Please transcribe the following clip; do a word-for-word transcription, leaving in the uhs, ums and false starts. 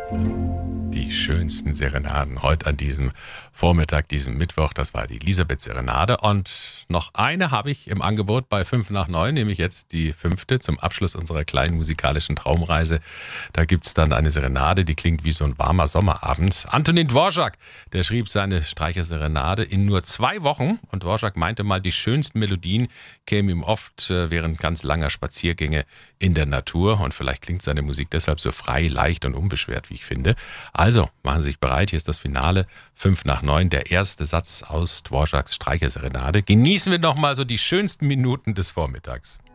Die schönsten Serenaden heute an diesem Vormittag, diesem Mittwoch. Das war die Elisabeth-Serenade. Und noch eine habe ich im Angebot bei fünf nach neun, nämlich jetzt die fünfte zum Abschluss unserer kleinen musikalischen Traumreise. Da gibt es dann eine Serenade, die klingt wie so ein warmer Sommerabend. Antonin Dvorak, der schrieb seine Streicherserenade in nur zwei Wochen. Und Dvorak meinte mal, die schönsten Melodien kämen ihm oft äh, während ganz langer Spaziergänge in der Natur. Und vielleicht klingt seine Musik deshalb so frei, leicht und unbeschwert, wie ich finde. Also, machen Sie sich bereit, hier ist das Finale, fünf nach neun, der erste Satz aus Dvoraks Streicherserenade. Genießen wir noch mal so die schönsten Minuten des Vormittags.